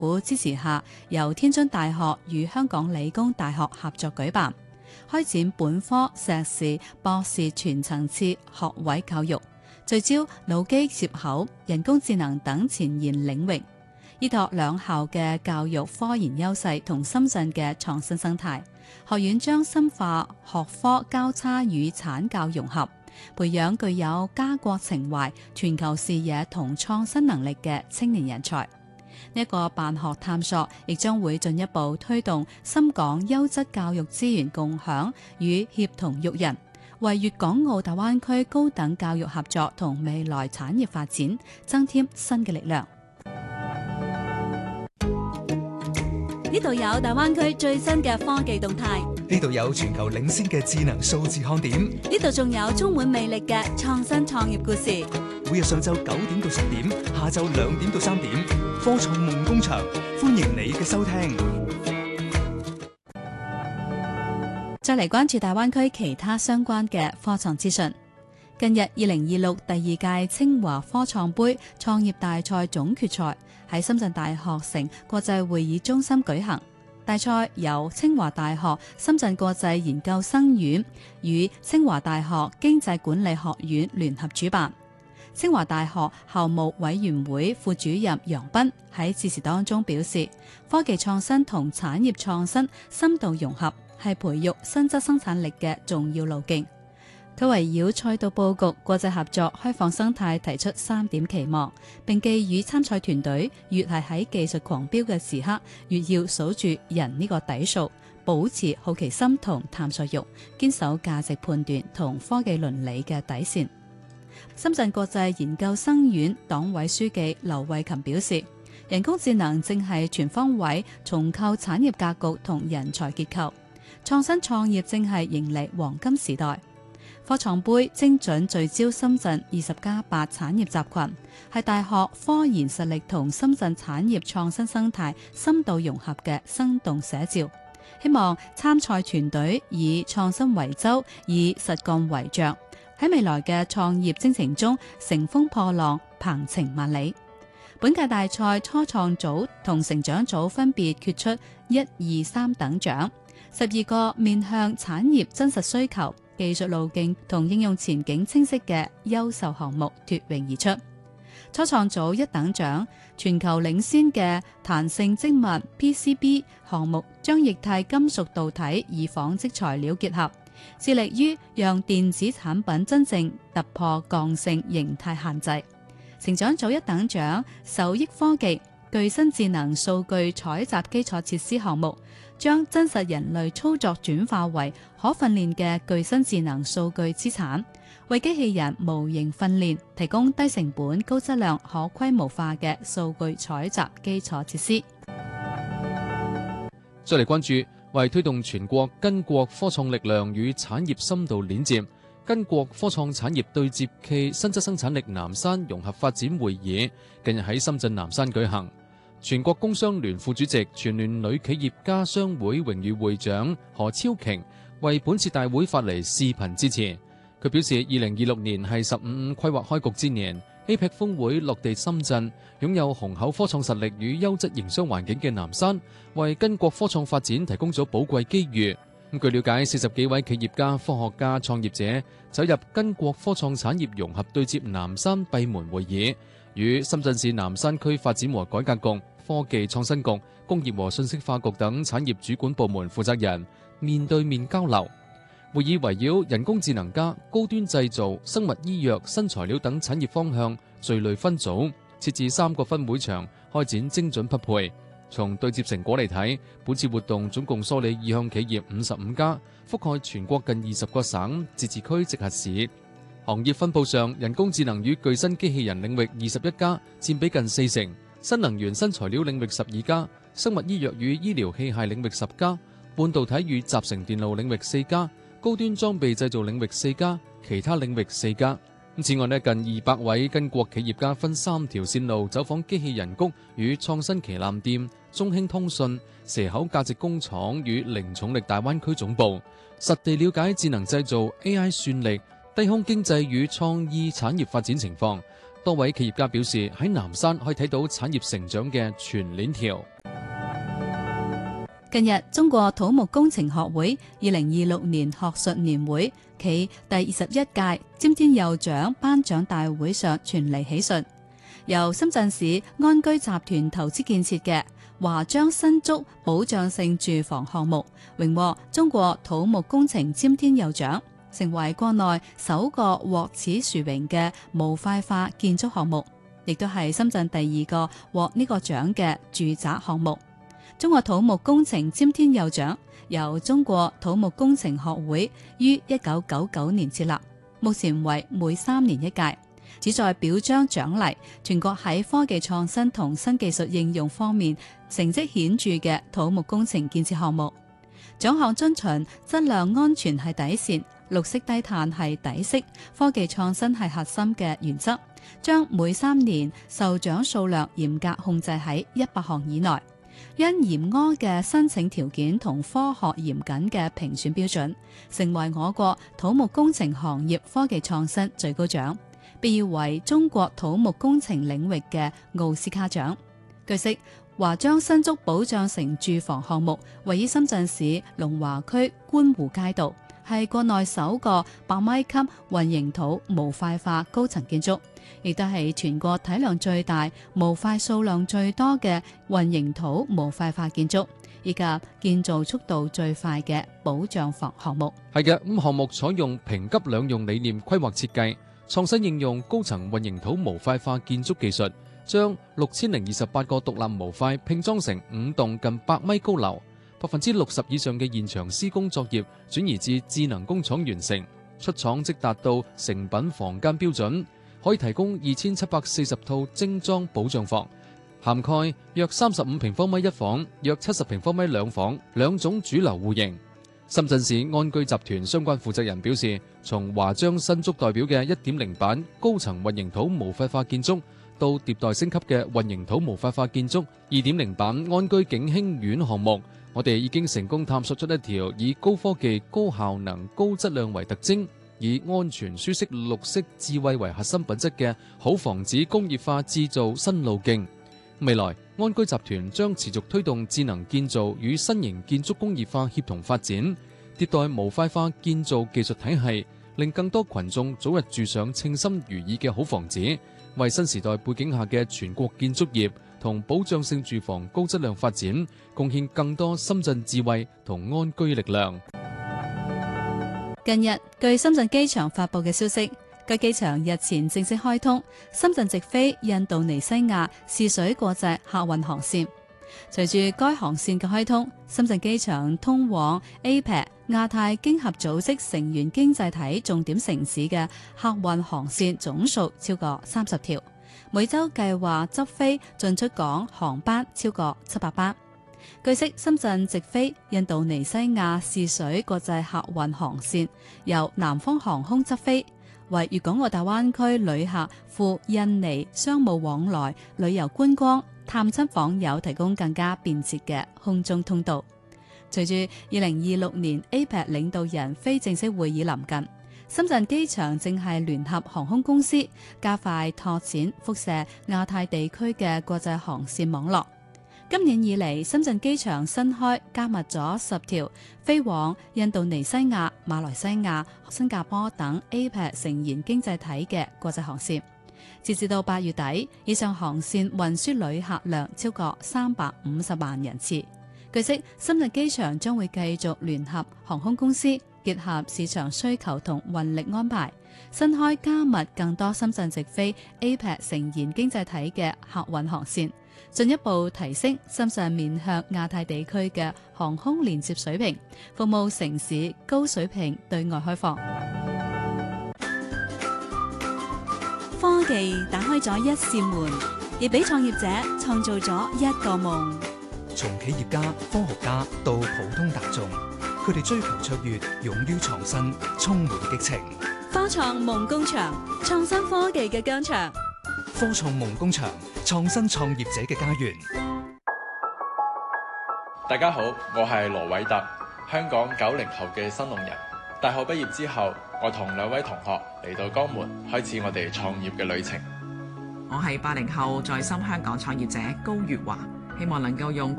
府支持下，由天津大學與香港理工大學合作舉辦，開展本科、碩士、博士全層次學位教育，聚焦腦機接口、人工智能等前沿領域，依託兩校嘅教育科研優勢同深圳嘅創新生態，學院將深化學科交叉與產教融合，培養具有家國情懷、全球視野同創新能力嘅青年人才。呢個辦學探索亦將會進一步推動深港優質教育資源共享與協同育人，為粵港澳大灣區高等教育合作同未來產業發展增添新嘅力量。呢度有大灣區最新嘅科技動態， 呢度有全球領先嘅智能數字看點， 呢度仲有充滿魅力嘅創新創業故事。 每日上晝9點到10點，下晝2點到3點，科創夢工場，歡迎你嘅收聽。 再嚟關注大灣區其他相關嘅科創資訊。近日2026第二屆清華科創盃創業大賽總決賽喺深圳大學城國際會議中心舉行。大賽由清華大學深圳國際研究生院與清華大學經濟管理學院聯合主辦。清華大學校務委員會副主任楊斌喺致辭當中表示，科技創新同產業創新深度融合係培育新質生產力嘅重要路徑。佢圍繞賽道佈局、國際合作、開放生態提出3點期望，並寄予參賽團隊越係喺技術狂飆嘅時刻，越要數住人呢個底數，保持好奇心同探索欲，堅守價值判斷同科技倫理嘅底線。深圳國際研究生院黨委書記劉慧琴表示，人工智能正係全方位重構產業格局同人才結構，創新創業正係迎嚟黃金時代。科創盃精準聚焦深圳20+8產業集群，係大學科研實力同深圳產業創新生態深度融合嘅生動寫照。希望參賽團隊以創新為舟，以實幹為著，喺未來嘅創業征程中乘風破浪，鵬程萬里。本屆大賽初創組同成長組分別決出1、2、3等獎，12個面向產業真實需求、技術路徑同應用前景清晰嘅優秀項目脫穎而出。初創組1等獎，全球領先嘅彈性精密 PCB 項目，將液態金屬導體以紡織材料結合，致力於讓電子產品真正突破剛性形態限制。成長組1等獎，受益科技具身智能數據採集基礎設施項目，將真實人類操作轉化為可訓練嘅具身智能數據資產，為機器人模型訓練提供低成本、高質量、可規模化嘅數據採集基礎設施。 再嚟關注，為推動全國巾幗科創力量與產業深度鏈接，巾幗科創產業對接暨新質生產力南山融合發展會議近日喺深圳南山舉行。全國工商聯副主席、全聯女企業家商會榮譽會長何超瓊為本次大會發嚟視頻致辭。佢表示，2026年係15規劃開局之年，APEC 峰會落地深圳，擁有雄厚科創實力與優質營商環境嘅南山，為巾幗科創發展提供咗寶貴機遇。據了解，40幾位企業家、科學家、創業者走入巾幗科創產業融合對接南山閉門會議，與深圳市南山區發展和改革局、科技創新局、工業和信息化局等產業主管部門負責人面對面交流。會議圍繞人工智能加、高端製造、生物醫藥、新材料等產業方向序類分組，設置3個分會場，開展精準匹配。從對接成果嚟睇，本次活動總共梳理意向企業55家，覆蓋全國近20個省、自治區、直轄市。行業分佈上，人工智能與具身機器人領域21家，佔比近40%；新能源新材料領域12家，生物醫藥與醫療器械領域10家，半導體與集成電路領域4家，高端裝備製造領域4家，其他領域4家。此外，近200位巾幗企業家分3條線路走訪機器人谷與創新旗艦店、中興通訊、蛇口價值工廠與零重力大灣區總部，實地了解智能製造、AI 算力、低空經濟與創意產業發展情況。多位企業家表示，喺南山可以睇到產業成長嘅全鏈條。 近日，中國土木工程學會2026年學術年會暨第21屆詹天佑獎頒獎大會上傳嚟喜訊，由深圳市安居集團投資建設嘅華章新竹保障性住房項目榮獲中國土木工程詹天佑獎，成為國內首個獲此殊榮嘅模塊化建築項目，亦都係深圳第2個獲呢個獎嘅住宅項目。中國土木工程詹天佑獎由中國土木工程學會於1999年設立，目前為每3年1屆，旨在表彰獎勵全國喺科技創新同新技術應用方面成績顯著嘅土木工程建設項目。獎項遵循質量安全係底線、綠色低碳係底色、科技創新係核心嘅原則，將每3年受獎數量嚴格控制喺100項以內。因嚴苛嘅申請條件同科學嚴謹嘅評選標準，成為我國土木工程行業科技創新最高獎，被譽為中國土木工程領域嘅奧斯卡獎。據悉，華章新竹保障城住房項目位於深圳市龍華區觀湖街道，係國內首個100米級混凝土模塊化高層建築，亦都係全國體量最大、模塊數量最多嘅混凝土模塊化建築，以及建造速度最快嘅保障房項目。 係嘅，咁項目採用平急兩用理念規劃設計，創新應用高層混凝土模塊化建築技術，將6028個獨立模塊拼裝成5棟近100米高樓。60%以上嘅現場施工作業轉移至智能工廠完成，出廠即達到成品房間標準，可以提供2740套精裝保障房，涵蓋約35平方米一房、約70平方米兩房兩種主流戶型。深圳市安居集團相關負責人表示，從華章新竹代表嘅 1.0 版高層混凝土模塊化建築，到迭代升級嘅混凝土模塊化建築 2.0 版安居景興苑項目，我哋已經成功探索出一條以高科技、高效能、高質量為特徵，以安全、舒適、綠色、智慧為核心品質嘅好房子工業化製造新路徑。未來，安居集團將持續推動智能建造與新型建築工業化協同發展，迭代模塊化建造技術體系，令更多群眾早日住上稱心如意嘅好房子，為新時代背景下嘅全國建築業同保障性住房高質量發展，貢獻更多深圳智慧同安居力量。 近日，據深圳機場發布嘅消息，該機場日前正式開通深圳直飛印度尼西亞試水國際客運航線。隨住該航線嘅開通，深圳機場通往 APEC 亞太經合組織成員經濟體重點城市嘅客運航線總數超過30條，每週計劃執飛進出港航班超過700班。據悉，深圳直飛印度尼西亞試水國際客運航線由南方航空執飛，為粵港澳大灣區旅客赴印尼商務往來、旅遊觀光、探親訪友提供更加便捷嘅空中通道。隨住2026年 APEC 領導人非正式會議臨近，深圳機場正係聯合航空公司加快拓展輻射亞太地區嘅國際航線網絡。今年以嚟，深圳機場新開加密咗10條飛往印度尼西亞、馬來西亞、新加坡等 APEC 成員經濟體嘅國際航線。截至到8月底，以上航線運輸旅客量超過350萬人次。據悉，深圳機場將會繼續聯合航空公司，結合市場需求同運力安排，新開加密更多深圳直飛 APEC 成員經濟體嘅客運航線，進一步提升深圳面向亞太地區嘅航空連接水平，服務城市高水平對外開放。科技打開咗一扇門，亦俾創業者創造咗一個夢。 從企業家、科學家到普通大眾，佢哋追求卓越，勇於創新，充滿激情。 科創夢工場，創新科技嘅疆場。 科創夢工場，創新創業者嘅家園。 大家好，我係羅偉特，香港90後嘅新農人。大學畢業之後，我同2位同學嚟到江門，開始我哋創業嘅旅程。 我係80後在深香港創業者高月華，希望能夠用